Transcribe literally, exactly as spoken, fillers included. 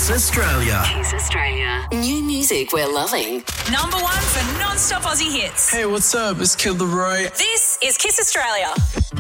Kiss Australia. Kiss Australia. New music we're loving. Number one for non-stop Aussie hits. Hey, what's up? It's Kid Leroy. This is Kiss Australia.